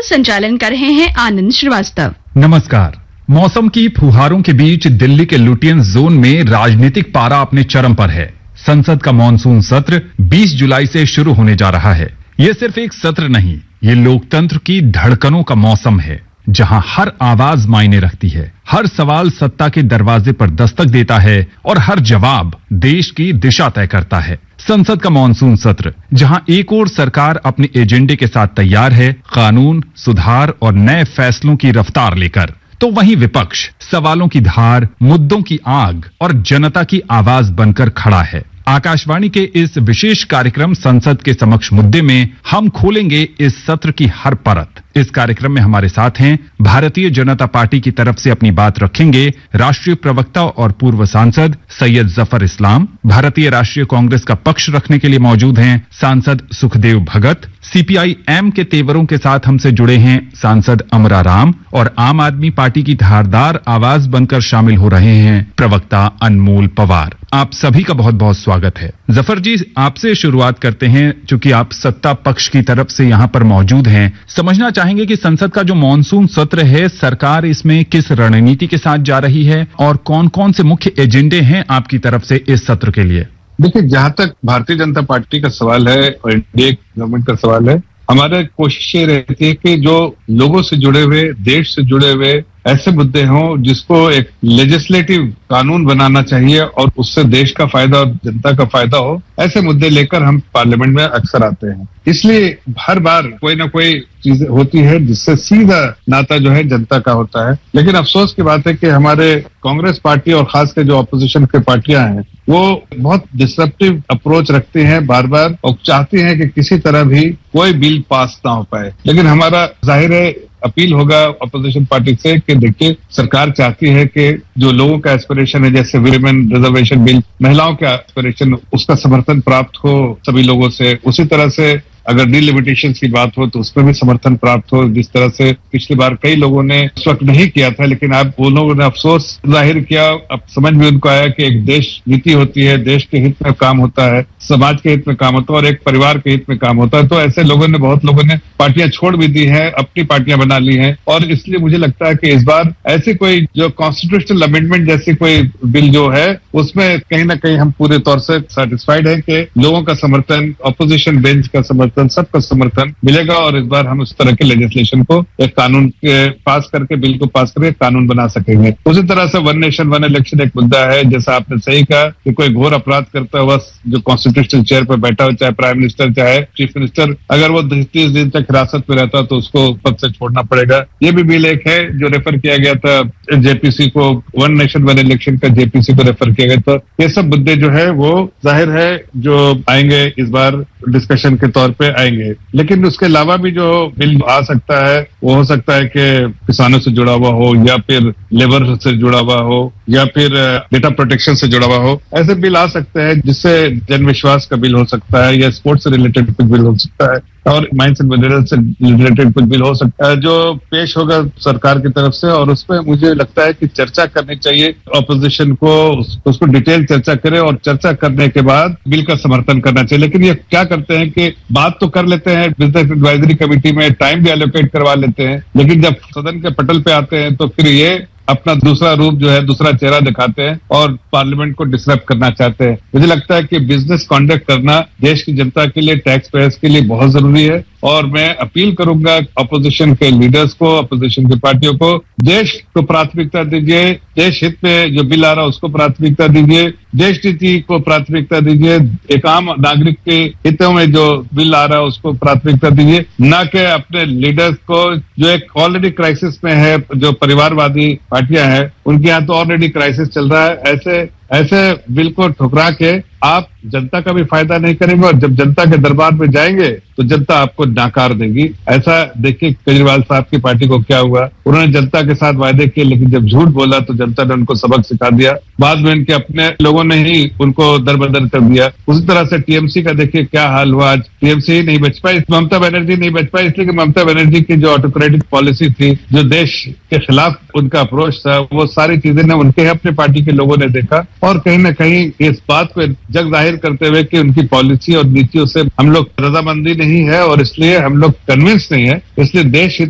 संचालन कर रहे हैं आनंद श्रीवास्तव। नमस्कार। मौसम की फुहारों के बीच दिल्ली के लुटियन जोन में राजनीतिक पारा अपने चरम पर है। संसद का मॉनसून सत्र 20 जुलाई से शुरू होने जा रहा है। ये सिर्फ एक सत्र नहीं, ये लोकतंत्र की धड़कनों का मौसम है, जहां हर आवाज मायने रखती है, हर सवाल सत्ता के दरवाजे पर दस्तक देता है और हर जवाब देश की दिशा तय करता है। संसद का मॉनसून सत्र, जहां एक ओर सरकार अपने एजेंडे के साथ तैयार है, कानून, सुधार और नए फैसलों की रफ्तार लेकर, तो वहीं विपक्ष सवालों की धार, मुद्दों की आग और जनता की आवाज बनकर खड़ा है। आकाशवाणी के इस विशेष कार्यक्रम संसद के समक्ष मुद्दे में हम खोलेंगे इस सत्र की हर परत। इस कार्यक्रम में हमारे साथ हैं भारतीय जनता पार्टी की तरफ से अपनी बात रखेंगे राष्ट्रीय प्रवक्ता और पूर्व सांसद सैयद जफर इस्लाम। भारतीय राष्ट्रीय कांग्रेस का पक्ष रखने के लिए मौजूद हैं सांसद सुखदेव भगत। सीपीआई-एम के तेवरों के साथ हमसे जुड़े हैं सांसद अमरा राम और आम आदमी पार्टी की धारदार आवाज बनकर शामिल हो रहे हैं प्रवक्ता अनमोल पवार। आप सभी का बहुत बहुत स्वागत है। जफर जी, आपसे शुरुआत करते हैं। चूंकि आप सत्ता पक्ष की तरफ से यहां पर मौजूद हैं, समझना चाहेंगे कि संसद का जो मॉनसून सत्र है, सरकार इसमें किस रणनीति के साथ जा रही है और कौन कौन से मुख्य एजेंडे हैं आपकी तरफ से इस सत्र के लिए? देखिए, जहां तक भारतीय जनता पार्टी का सवाल है और इंडिया गवर्नमेंट का सवाल है, हमारे कोशिश ये रहती है कि जो लोगों से जुड़े हुए, देश से जुड़े हुए ऐसे मुद्दे हों जिसको एक लेजिस्लेटिव कानून बनाना चाहिए और उससे देश का फायदा और जनता का फायदा हो, ऐसे मुद्दे लेकर हम पार्लियामेंट में अक्सर आते हैं। इसलिए हर बार कोई ना कोई चीज होती है जिससे सीधा नाता जो है जनता का होता है। लेकिन अफसोस की बात है कि हमारे कांग्रेस पार्टी और खासकर जो ऑपोजिशन की पार्टियां हैं, वो बहुत डिसरप्टिव अप्रोच रखती हैं बार बार और चाहती हैं कि किसी तरह भी कोई बिल पास ना हो पाए। लेकिन हमारा जाहिर है अपील होगा अपोजिशन पार्टी से कि देखिए, सरकार चाहती है कि जो लोगों का एस्पिरेशन है, जैसे विमेन रिजर्वेशन बिल, महिलाओं का एस्पिरेशन, उसका समर्थन प्राप्त हो सभी लोगों से। उसी तरह से अगर डिलिमिटेशन की बात हो तो उसमें भी समर्थन प्राप्त हो, जिस तरह से पिछली बार कई लोगों ने उस वक्त नहीं किया था, लेकिन अब वो लोगों ने अफसोस जाहिर किया। अब समझ में उनको आया कि एक देश नीति होती है, देश के हित में काम होता है, समाज के हित में काम होता है और एक परिवार के हित में काम होता है। तो ऐसे लोगों ने, बहुत लोगों ने पार्टियां छोड़ भी दी हैं, अपनी पार्टियां बना ली हैं। और इसलिए मुझे लगता है कि इस बार ऐसी कोई जो कॉन्स्टिट्यूशनल अमेंडमेंट जैसी कोई बिल जो है, उसमें कहीं ना कहीं हम पूरे तौर से सेटिस्फाइड है कि लोगों का समर्थन, अपोजिशन बेंच का समर्थन, सबका समर्थन मिलेगा और इस बार हम इस तरह के लेजिस्लेशन को एक कानून के पास करके, बिल को पास करके कानून बना सकेंगे। उसी तरह से वन नेशन वन इलेक्शन एक मुद्दा है। जैसा आपने सही कहा कि कोई घोर अपराध करता हुआ जो कॉन्स्टिट्यूशनल चेयर पर बैठा हो, चाहे प्राइम मिनिस्टर चाहे चीफ मिनिस्टर, अगर वो 30 दिन तक हिरासत में रहता तो उसको पद से छोड़ना पड़ेगा। ये भी बिल एक है जो रेफर किया गया था जेपीसी को, वन नेशन वन इलेक्शन का जेपीसी को रेफर किया गया। तो ये सब मुद्दे जो है वो जाहिर है जो आएंगे इस बार डिस्कशन के तौर पे आएंगे। लेकिन उसके अलावा भी जो बिल आ सकता है वो हो सकता है कि किसानों से जुड़ा हुआ हो, या फिर लेबर से जुड़ा हुआ हो, या फिर डेटा प्रोटेक्शन से जुड़ा हुआ हो। ऐसे बिल आ सकते हैं जिससे जन विश्वास का बिल हो सकता है, या स्पोर्ट्स से रिलेटेड कुछ बिल हो सकता है, और माइंस एंड मिनरल्स से रिलेटेड कुछ बिल हो सकता है जो पेश होगा सरकार की तरफ से। और उसमें मुझे लगता है कि चर्चा करनी चाहिए ऑपोजिशन को, उसको डिटेल चर्चा करे और चर्चा करने के बाद बिल का समर्थन करना चाहिए। लेकिन ये क्या करते हैं कि बात तो कर लेते हैं, बिजनेस एडवाइजरी कमेटी में टाइम भी एलोकेट करवा लेते हैं, लेकिन जब सदन के पटल पे आते हैं तो फिर ये अपना दूसरा रूप जो है, दूसरा चेहरा दिखाते हैं और पार्लियामेंट को डिसरप्ट करना चाहते हैं। मुझे लगता है कि बिजनेस कंडक्ट करना देश की जनता के लिए, टैक्स पेयर्स के लिए बहुत जरूरी है। और मैं अपील करूंगा अपोजिशन के लीडर्स को, अपोजिशन की पार्टियों को, देश को प्राथमिकता दीजिए, देश हित में जो बिल आ रहा है उसको प्राथमिकता दीजिए, देश नीति को प्राथमिकता दीजिए, एक आम नागरिक के हितों में जो बिल आ रहा है उसको प्राथमिकता दीजिए, न कि अपने लीडर्स को जो एक ऑलरेडी क्राइसिस में है, जो परिवारवादी पार्टियां हैं उनके यहाँ तो ऑलरेडी क्राइसिस चल रहा है। ऐसे बिल को ठुकरा के आप जनता का भी फायदा नहीं करेंगे और जब जनता के दरबार में जाएंगे तो जनता आपको नाकार देगी। ऐसा देखिए केजरीवाल साहब की पार्टी को क्या हुआ, उन्होंने जनता के साथ वायदे किए लेकिन जब झूठ बोला तो जनता ने उनको सबक सिखा दिया, बाद में इनके अपने लोगों ने ही उनको दरबदर कर दिया। उसी तरह से टीएमसी का देखिए क्या हाल हुआ, आज टीएमसी ही नहीं बच पाई, ममता बनर्जी नहीं बच पाई, इसलिए कि ममता बनर्जी की जो ऑटोक्रेटिक पॉलिसी थी, जो देश के खिलाफ उनका अप्रोच था, वो सारी चीजें ने उनके अपने पार्टी के लोगों ने देखा और कहीं ना कहीं इस बात को जग जाहिर करते हुए कि उनकी पॉलिसी और नीतियों से हम लोग रजामंदी नहीं है और इसलिए हम लोग कन्विंस नहीं है, इसलिए देश हित